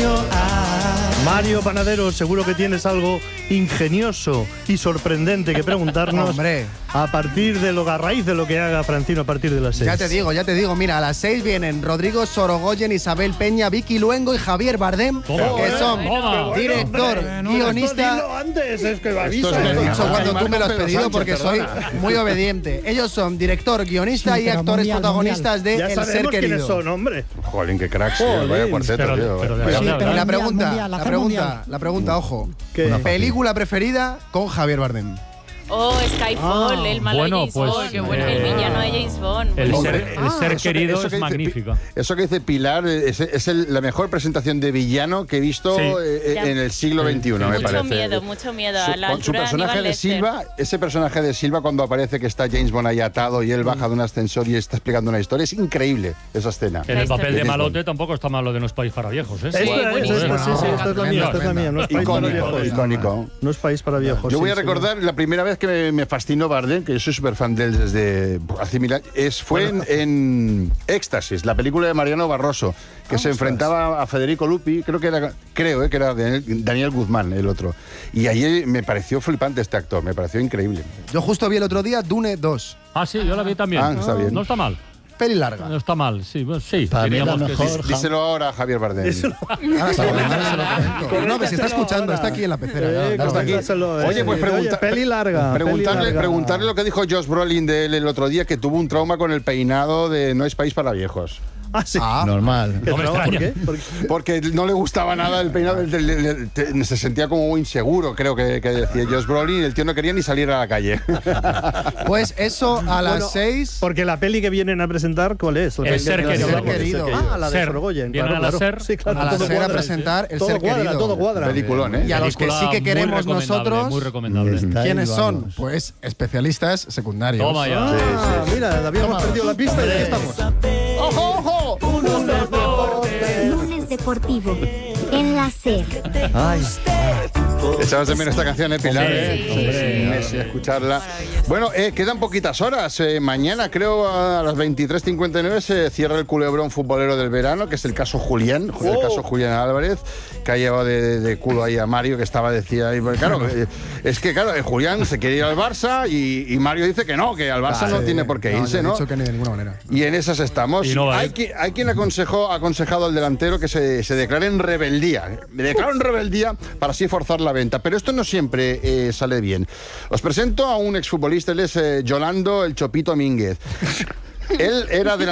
Mario Panadero, seguro que tienes algo ingenioso y sorprendente que preguntarnos. Hombre. A partir de a raíz de lo que haga Francino a partir de las 6. Ya te digo, mira, a las 6 vienen Rodrigo Sorogoyen, Isabel Peña, Vicky Luengo y Javier Bardem, que son director, guionista. Dilo antes, es que Lo he dicho cuando tú me lo has pedido porque soy muy obediente. Ellos son director, guionista y actores protagonistas de ya El Ser sabemos quiénes Querido. son, hombre. Jolín, qué cracks, vaya cuarteto, tío. Y la pregunta, ojo. ¿Qué? Película preferida con Javier Bardem. Oh, Skyfall, el malo bueno, de James Bond. pues, Qué bueno, el villano de James Bond. El Buenísimo. ser querido eso es que dice magnífico. Eso que dice Pilar es la mejor presentación de villano que he visto Sí. en el siglo XXI, me parece. Mucho miedo. A la Su altura de personaje Aníbal de Lecter. Silva, ese personaje de Silva cuando aparece que está James Bond ahí atado y él baja de un ascensor y está explicando una historia, es increíble esa escena. En el papel de James malote Bond. tampoco está malo de No es país para viejos, ¿eh? Esta es, esta es la mía, esta es la mía. No es país para viejos. Icónico. No es país para viejos. Yo voy a sí, recordar la primera vez que me fascinó Bardem, que yo soy súper fan de él desde hace 1000 años, fue en Éxtasis, la película de Mariano Barroso, que se enfrentaba a Federico Lupi, creo que era Daniel Guzmán, el otro. Y ahí me pareció flipante este actor, me pareció increíble. Yo justo vi el otro día Dune 2. Ah, sí, yo la vi también. Ah, está bien. No está mal. Peli larga. No está mal, sí. Bueno, sí, Para mí diríamos la que mejor. sí. Díselo ahora a Javier Bardem. Ahora se lo comento. No, pero si está escuchando, está aquí en la pecera. Ya está aquí. Oye, pues peli larga. preguntarle lo que dijo Josh Brolin de él el otro día, que tuvo un trauma con el peinado de No es país para viejos. Ah, sí. Normal. No me ¿Por extraña. qué? Porque no le gustaba nada el peinado, se sentía como inseguro, creo que decía Josh Brolin, y el tío no quería ni salir a la calle. Pues eso a las 6. Porque la peli que vienen a presentar, ¿cuál es? El Ser Querido. Ah, la de Ser. Sorogoyen. Vienen a la Ser. Sí, claro, A la todo Ser a cuadra. presentar El Todo Ser cuadra, Querido. todo cuadra. Peliculón, ¿eh? Y a los que sí que queremos muy recomendable, nosotros, muy recomendable. ¿quiénes Ahí son? vamos. Pues especialistas secundarios. Toma ya. Ah, mira, habíamos perdido la pista y aquí estamos. ¡Ojo, ojo! Lunes Deportivo en la SER. Ay, Echabas de menos esta canción, Pilar. Sí, Messi, a escucharla. Bueno, quedan poquitas horas. Mañana, creo, a las 23:59 se cierra el culebrón futbolero del verano, que es el caso Julián, el caso Julián Álvarez, que ha llevado de culo ahí a Mario, que decía, claro, es que claro, Julián se quiere ir al Barça y Mario dice que no, que al Barça no tiene por qué irse, yo he ¿no? dicho que ni de ninguna manera. Y en esas estamos. Y no va a hay, ir. hay quien ha aconsejado al delantero que se declare en rebeldía. Me declaro en rebeldía para así forzar la venta. Pero esto no siempre sale bien. Os presento a un exfutbolista, él es Yolando el Chopito Mínguez. Él era